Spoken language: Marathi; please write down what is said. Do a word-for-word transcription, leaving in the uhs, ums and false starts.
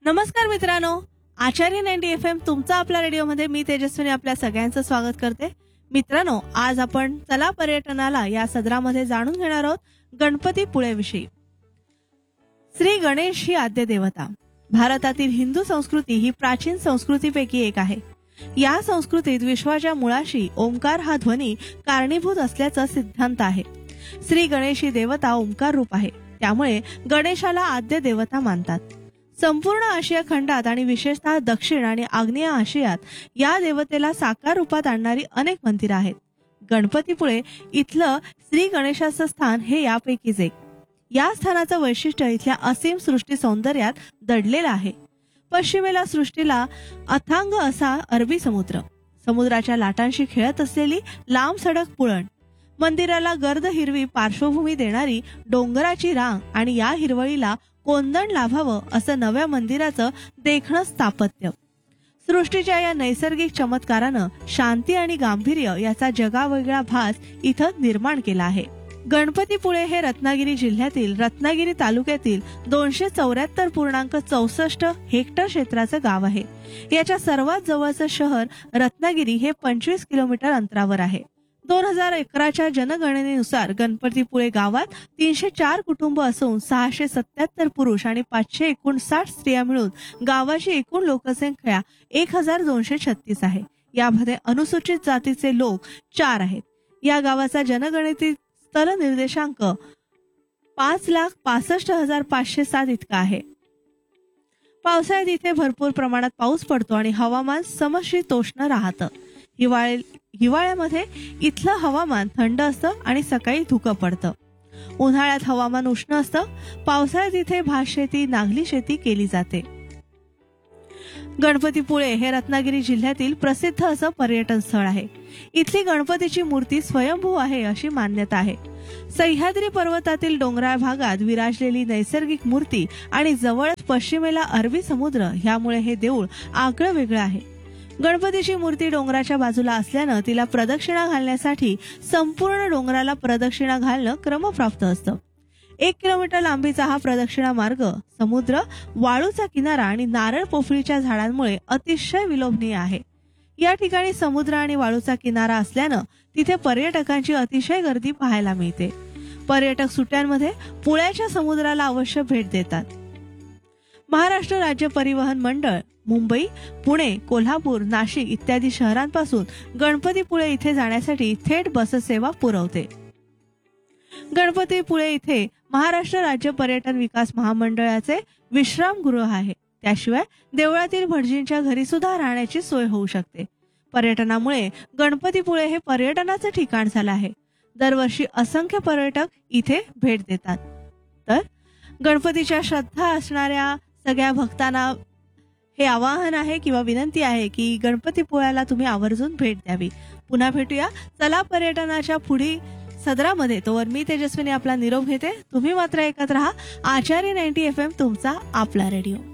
नमस्कार मित्रांनो, आचार्य नाईंटी एफ एम तुमचा आपल्या रेडिओमध्ये मी तेजस्विनी आपल्या सगळ्यांचं स्वागत करते. मित्रांनो, आज आपण चला पर्यटनाला या सदरामध्ये जाणून घेणार आहोत गणपतीपुळेविषयी. श्री गणेश ही आद्य देवता. भारतातील हिंदू संस्कृती ही प्राचीन संस्कृतीपैकी एक आहे. या संस्कृतीत विश्वाच्या मुळाशी ओंकार हा ध्वनी कारणीभूत असल्याचा सिद्धांत आहे. श्री गणेश ही देवता ओंकार रूप आहे, त्यामुळे गणेशाला आद्य देवता मानतात. संपूर्ण आशिया खंडात आणि विशेषतः दक्षिण आणि आग्नेय आशियात या देवतेला साकार रूपात आणणारी अनेक मंदिरं आहेत. गणपतीपुळे इथलं श्री गणेशाचं स्थान हे यापैकीच एक. या स्थानाचं वैशिष्ट्य इथल्या असीम सृष्टी सौंदर्यात दडलेलं आहे. पश्चिमेला सृष्टीला अथांग असा अरबी समुद्र, समुद्राच्या लाटांशी खेळत असलेली लांब सडक पुळण, मंदिराला गर्द हिरवी पार्श्वभूमी देणारी डोंगराची रांग आणि या हिरवळीला कोंदण लाभावं असं नव्या मंदिराचं देखणं स्थापत्य. सृष्टीच्या या नैसर्गिक चमत्कारानं शांती आणि गांभीर्य याचा जगावेगळा भास इथं निर्माण केला आहे. गणपतीपुळे हे रत्नागिरी जिल्ह्यातील रत्नागिरी तालुक्यातील दोनशे चौऱ्याहत्तर पूर्णांक चौसष्ट हेक्टर क्षेत्राचं गाव आहे. याच्या सर्वात जवळचं शहर रत्नागिरी हे पंचवीस किलोमीटर अंतरावर आहे. दोन हजार अकराच्या जनगणनेनुसार गणपतीपुळे गावात तीनशे चार कुटुंब असून सहाशे सत्याहत्तर पुरुष आणि पाचशे एकोणसाठ स्त्रिया मिळून गावाची एकूण लोकसंख्या एक हजार दोनशे छत्तीस आहे. यामध्ये अनुसूचित जातीचे लोक चार आहेत. या गावाचा जनगणनेतील स्थल निर्देशांक पाच लाख पासष्ट हजार पाचशे सात इतका आहे. पावसाळ्यात इथे भरपूर प्रमाणात पाऊस पडतो आणि हवामान समशीतोष्ण राहतं. हिवाळी हिवाळ्यामध्ये इथलं हवामान थंड असतं आणि सकाळी धुकं पडतं. उन्हाळ्यात हवामान उष्ण असतं. पावसाळ्यात इथे भात शेती, नागली शेती केली जाते. गणपतीपुळे हे रत्नागिरी जिल्ह्यातील प्रसिद्ध असं पर्यटन स्थळ आहे. इथली गणपतीची मूर्ती स्वयंभू आहे अशी मान्यता आहे. सह्याद्री पर्वतातील डोंगराळ भागात विराजलेली नैसर्गिक मूर्ती आणि जवळच पश्चिमेला अरबी समुद्र, ह्यामुळे हे देऊळ आगळं वेगळं आहे. गणपतीची मूर्ती डोंगराच्या बाजूला असल्यानं तिला प्रदक्षिणा घालण्यासाठी संपूर्ण डोंगराला प्रदक्षिणा घालणं क्रमप्राप्त असतं. एक किलोमीटर लांबीचा हा प्रदक्षिणा मार्ग समुद्र, वाळूचा किनारा आणि नारळ पोफळीच्या झाडांमुळे अतिशय विलोभनीय आहे. या ठिकाणी समुद्र आणि वाळूचा किनारा असल्यानं तिथे पर्यटकांची अतिशय गर्दी पाहायला मिळते. पर्यटक सुट्ट्यांमध्ये पुण्याच्या समुद्राला अवश्य भेट देतात. महाराष्ट्र राज्य परिवहन मंडळ मुंबई, पुणे, कोल्हापूर, नाशिक इत्यादी शहरांपासून गणपतीपुळे इथे जाण्यासाठी थेट बससेवा पुरवते. गणपतीपुळे इथे महाराष्ट्र राज्य पर्यटन विकास महामंडळाचे विश्रामगृह आहे. त्याशिवाय देवळातील भटजींच्या घरी सुद्धा राहण्याची सोय होऊ शकते. पर्यटनामुळे गणपतीपुळे हे पर्यटनाचं ठिकाण झालं आहे. दरवर्षी असंख्य पर्यटक इथे भेट देतात. तर गणपतीच्या श्रद्धा असणाऱ्या सगळ्या भक्तांना हे आवाहन आहे किंवा विनंती आहे की गणपतीपुळ्याला तुम्ही आवर्जून भेट द्यावी. पुन्हा भेटूया चला पर्यटनाच्या पुढील सदरामध्ये. तोवर मी तेजस्विनी आपला निरोप घेते. तुम्ही मात्र ऐकत राहा आचार्य नाईंटी एफ एम तुमचा आपला रेडिओ.